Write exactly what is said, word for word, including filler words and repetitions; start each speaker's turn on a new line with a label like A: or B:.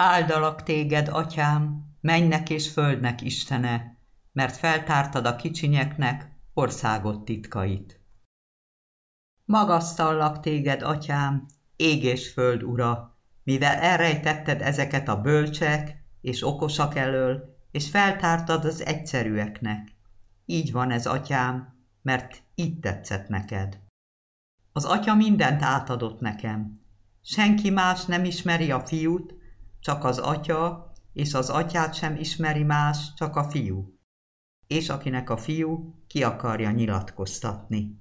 A: Áldalak téged, atyám, mennynek és földnek Istene, mert feltártad a kicsinyeknek országot titkait. Magasztallak téged, atyám, ég és föld ura, mivel elrejtetted ezeket a bölcsek és okosak elől, és feltártad az egyszerűeknek. Így van ez, atyám, mert így tetszett neked. Az atya mindent átadott nekem. Senki más nem ismeri a fiút, csak az atya, és az atyát sem ismeri más, csak a fiú. És akinek a fiú ki akarja nyilatkoztatni.